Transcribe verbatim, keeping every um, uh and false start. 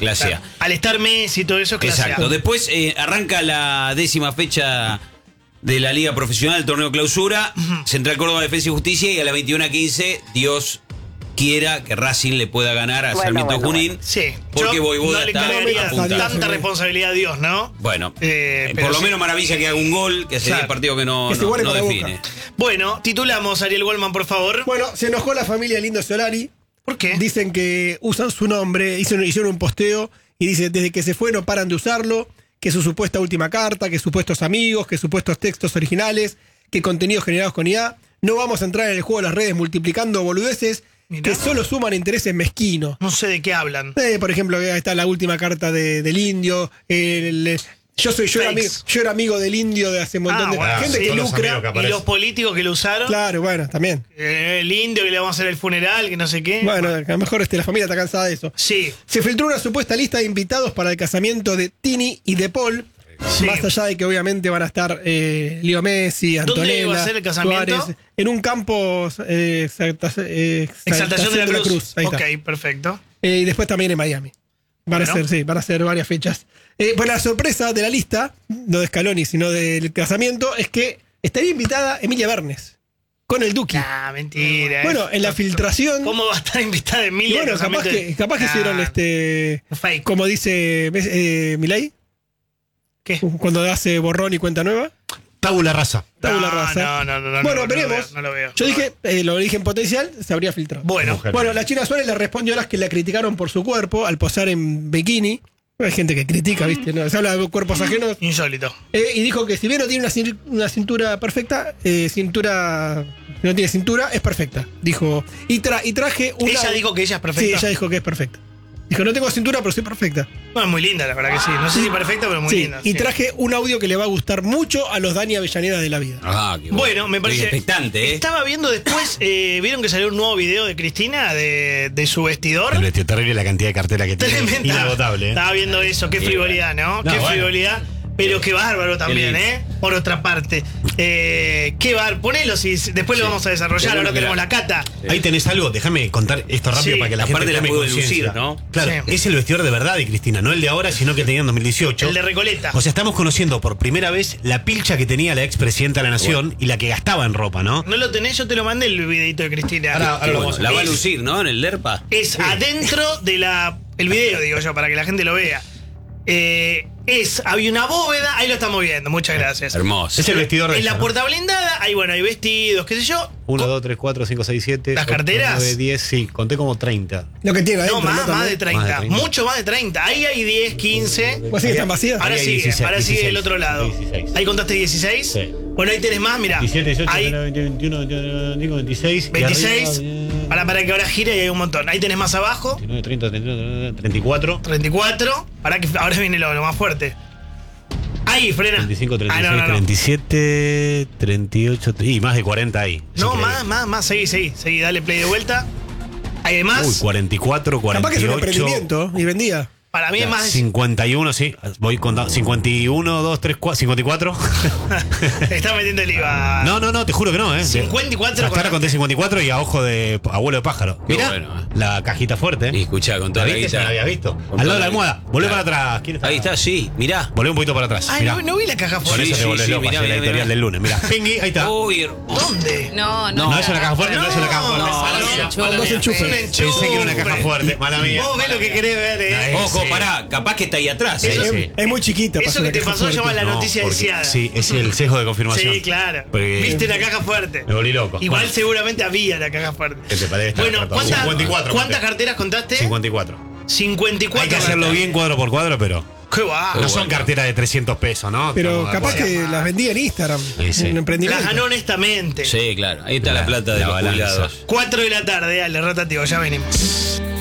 clase claro. A. Al estar Messi y todo eso, clase Exacto. A. Después eh, arranca la décima fecha de la Liga Profesional, el torneo clausura. Uh-huh. Central Córdoba, Defensa y Justicia. Y a las veintiuna quince, Dios quiera que Racing le pueda ganar a bueno, Sarmiento bueno, Junín. Bueno. Sí. Porque Voivoda no le está cargaría apuntado. Tanta responsabilidad a Dios, ¿no? Bueno, eh, eh, por lo sí. menos maravilla que haga un gol, que sería el partido que no, que no, no define. Bueno, titulamos, Ariel Goldman, por favor. Bueno, se enojó la familia Lindo Solari. ¿Por qué? Dicen que usan su nombre, hicieron, hicieron un posteo y dicen desde que se fue no paran de usarlo, que su supuesta última carta, que supuestos amigos, que supuestos textos originales, que contenidos generados con I A. No vamos a entrar en el juego de las redes multiplicando boludeces. Mirá. Que solo suman intereses mezquinos. No sé de qué hablan. Eh, por ejemplo, ahí está la última carta de, del indio. El, el, yo soy yo era, amigo, yo era amigo del indio de hace un montón ah, de bueno, gente sí, que lucra. Que y los políticos que lo usaron. Claro, bueno, también. Eh, el indio que le vamos a hacer el funeral, que no sé qué. Bueno, a lo mejor este, la familia está cansada de eso. Sí. Se filtró una supuesta lista de invitados para el casamiento de Tini y de Paul. Sí. Más allá de que obviamente van a estar eh, Leo Messi, Antonella. ¿Dónde va a ser el casamiento? Suárez, en un campo eh, exalta, eh, Exaltación de la Cruz. De la Cruz. Ahí ok, está. Perfecto. Eh, y después también en Miami. Van bueno. a ser, sí, van a ser varias fechas. Eh, pues la sorpresa de la lista, no de Scaloni, sino del casamiento, es que estaría invitada Emilia Bernes. Con el Duki. Ah, mentira. Bueno, en la filtración. ¿Cómo va a estar invitada Emilia? Bueno, capaz que, capaz que hicieron este. Fake. Como dice eh, Milei. ¿Qué? Cuando hace borrón y cuenta nueva. Tabula rasa. Tabula no, rasa. No, no, no, no. Bueno, no, veremos. No lo veo. No lo veo. Yo dije, eh, lo dije en potencial, se habría filtrado. Bueno. Mujer. Bueno, la China Suárez le respondió a las que la criticaron por su cuerpo al posar en bikini. Hay gente que critica, ¿viste? ¿No? Se habla de cuerpos ajenos. Insólito. Eh, y dijo que si bien no tiene una, una cintura perfecta, eh, cintura. No tiene cintura, es perfecta. Dijo. Y, tra y traje una. ¿Ella dijo que ella es perfecta? Sí, ella dijo que es perfecta. Dijo, no tengo cintura, pero soy perfecta. No, es muy linda, la verdad que sí. No sé si perfecta, pero muy sí, linda. Y sí. traje un audio que le va a gustar mucho a los Dani Avellaneda de la vida. Ah, qué bueno. Bueno, me parece. Expectante, ¿eh? Estaba viendo después, eh, ¿vieron que salió un nuevo video de Cristina de, de su vestidor? El vestido terrible, la cantidad de cartera que tiene. Tremenda. Inagotable. ¿eh? Estaba viendo eso, qué frivolidad, ¿no? no qué bueno. frivolidad. Pero qué bárbaro también, ¿eh? Por otra parte. Eh, qué bárbaro. Ponelo, si después sí. lo vamos a desarrollar. Ahora tenemos la cata. Sí. Ahí tenés algo, déjame contar esto rápido sí. para que la Aparte gente la pudo lucir, ¿no? Claro, sí. es el vestidor de verdad de Cristina, no el de ahora, sino que tenía en dos mil dieciocho. El de Recoleta. O sea, estamos conociendo por primera vez la pilcha que tenía la expresidenta de la Nación bueno. y la que gastaba en ropa, ¿no? No lo tenés, yo te lo mandé el videito de Cristina. Ahora, ahora lo vamos a la ver. va a lucir, ¿no? En el DERPA. Es sí. adentro de la. El video, digo yo, para que la gente lo vea. Eh, es, había una bóveda, ahí lo estamos viendo, muchas gracias. Hermoso. Es el vestidor de En ella, la ¿no? puerta blindada, ahí bueno, hay vestidos, qué sé yo. uno, dos, tres, cuatro, cinco, seis, siete. ¿Las carteras? nueve, diez, sí, conté como treinta. Lo que tiene adentro, No, más, ¿no? más, de treinta, más de treinta. mucho más de treinta. Ahí hay diez, quince. ¿Vos sí que están vacías? Ahora Ahí hay sigue, dieciséis, ahora sigue dieciséis, del otro lado. dieciséis. Ahí contaste dieciséis. Sí. Bueno, ahí tenés más, mira. diecisiete, dieciocho, Ahí, diecinueve, veinte, veintiuno, veintiuno, veintiséis. veintiséis. Para, para que ahora gire y hay un montón. Ahí tenés más abajo. veintinueve, treinta, treinta y uno, treinta y cuatro. treinta y cuatro. Para que ahora viene lo, lo más fuerte. Ahí, frena. treinta y cinco, treinta y seis, ah, no, no, no. treinta y siete, treinta y ocho. Y más de cuarenta ahí. Es No, increíble. más, más, más. Seguí, seguí. Seguí, dale play de vuelta. Hay más. Uy, cuarenta y cuatro, cuarenta y ocho. Capaz que es un emprendimiento y vendía. Para mí es más. cincuenta y uno, sí. Voy contando. cincuenta y uno, dos, tres, cuatro. cincuenta y cuatro. Está metiendo el I V A. No, no, no, te juro que no, ¿eh? cincuenta y cuatro. Hasta ahora conté cincuenta y cuatro y a ojo de abuelo de pájaro. Qué Mirá, bueno, ¿eh? la cajita fuerte. Y escuchá, con toda ¿La la viste? guita. ¿La habías visto? Con Al lado toda de la la almohada. guita. Volvé Claro. para atrás. ¿Quién está? Ahí está, sí, mirá. Volvé un poquito para atrás. Ay, Mirá. no, no vi la caja Por fuerte. eso Sí, te volvés sí, loco, mirá, hacia la mirá, editorial mirá. del lunes. Mirá, Pingui, ahí está. Uy, ¿Dónde? No, no. No, es una caja fuerte, no, es una caja fuerte. No, Mala no, mía. no, No se enchufe. enchufe. Pensé que era una caja fuerte. Mala mía. Vos ves lo que querés ver, eh. Ahí. ojo, Sí. pará, capaz que está ahí atrás. Eso ¿eh? sí. Es, es muy chiquita. para Eso ser que una te caja pasó fuerte. llama la No, noticia porque- deseada. Sí, es el sesgo de confirmación. Sí, claro. Porque- Viste la caja fuerte. Me volví loco. Igual Bueno. seguramente había la caja fuerte. Que te parece estar Bueno, tratado. ¿cuántas, cincuenta y cuatro, ¿cuántas conté. carteras contaste? cincuenta y cuatro. cincuenta y cuatro. Hay que hacerlo carteras. bien cuadro por cuadro, pero Qué va. no son carteras de trescientos pesos, ¿no? Pero Estamos de capaz acuerdo. que las vendía en Instagram. Sí, sí. Un emprendimiento. Las ganó honestamente. Sí, claro. Ahí está la, La- plata de la los balanza. jubilados. cuatro de la tarde, dale, rotativo, ya venimos.